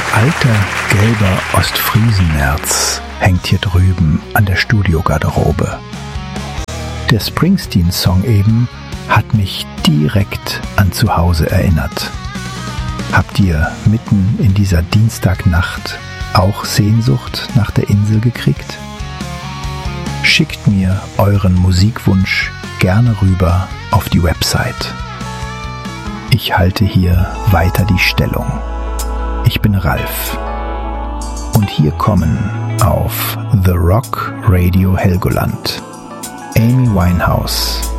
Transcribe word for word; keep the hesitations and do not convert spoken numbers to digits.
alter, gelber Ostfriesenmärz hängt hier drüben an der Studiogarderobe. Der Springsteen-Song eben hat mich direkt an zu Hause erinnert. Habt ihr mitten in dieser Dienstagnacht auch Sehnsucht nach der Insel gekriegt? Schickt mir euren Musikwunsch gerne rüber auf die Website. Ich halte hier weiter die Stellung. Ich bin Ralf. Und hier kommen auf The Rock Radio Helgoland Amy Winehouse,